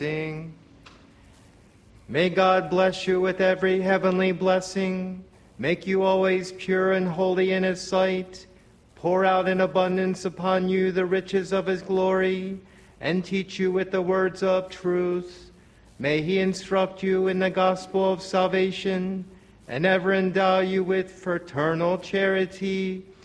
Sing. May God bless you with every heavenly blessing, make you always pure and holy in his sight, pour out in abundance upon you the riches of his glory, and teach you with the words of truth. May he instruct you in the gospel of salvation, and ever endow you with fraternal charity,